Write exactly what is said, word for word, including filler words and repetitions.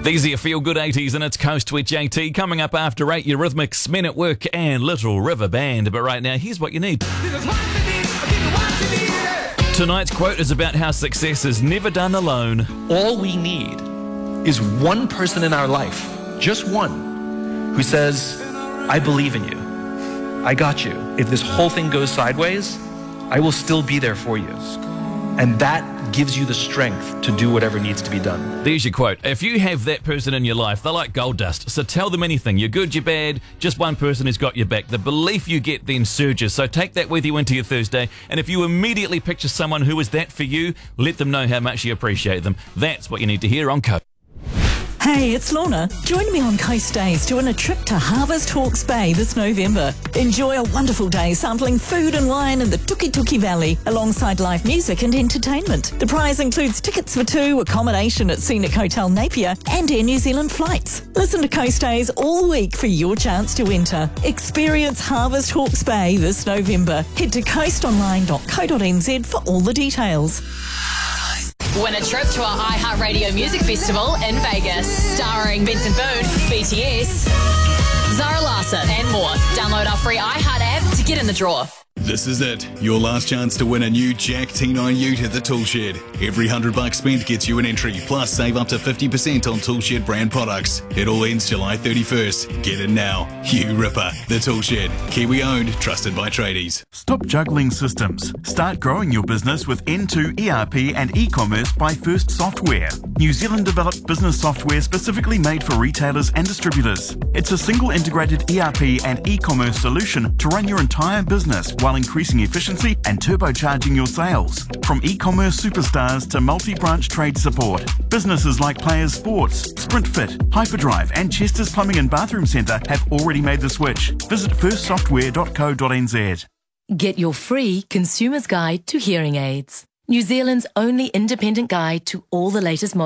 These are your feel-good eighties and it's Coast with J T. Coming up after eight, Eurythmics, Men at Work and Little River Band. But right now, here's what you need. Tonight's quote is about how success is never done alone. All we need is one person in our life, just one, who says, I believe in you. I got you. If this whole thing goes sideways, I will still be there for you. And that gives you the strength to do whatever needs to be done. There's your quote. If you have that person in your life, they're like gold dust. So tell them anything. You're good, you're bad. Just one person has got your back. The belief you get then surges. So take that with you into your Thursday. And if you immediately picture someone who is that for you, let them know how much you appreciate them. That's what you need to hear on Coast. Hey, it's Lorna. Join me on Coast Days to win a trip to Harvest Hawke's Bay this November. Enjoy a wonderful day sampling food and wine in the Tuki Tuki Valley alongside live music and entertainment. The prize includes tickets for two, accommodation at Scenic Hotel Napier and Air New Zealand flights. Listen to Coast Days all week for your chance to enter. Experience Harvest Hawke's Bay this November. Head to coast online dot co dot n z for all the details. Win a trip to our iHeartRadio Music Festival in Vegas, starring Benson Boone, B T S, Zara Larsson, and more. Download our free iHeart app to get in the draw. This is it. Your last chance to win a new Jack T nine Ute at the Toolshed. Every hundred bucks spent gets you an entry, plus save up to fifty percent on Toolshed brand products. It all ends July thirty-first. Get in now. You Ripper. The Toolshed. Kiwi owned, trusted by tradies. Stop juggling systems. Start growing your business with N two E R P and e-commerce by First Software. New Zealand developed business software specifically made for retailers and distributors. It's a single integrated E R P and e-commerce solution to run your entire business while increasing efficiency and turbocharging your sales. From e-commerce superstars to multi-branch trade support, businesses like Players Sports, SprintFit, Hyperdrive and Chester's Plumbing and Bathroom Centre have already made the switch. Visit first software dot co dot n z. Get your free consumer's guide to hearing aids. New Zealand's only independent guide to all the latest models.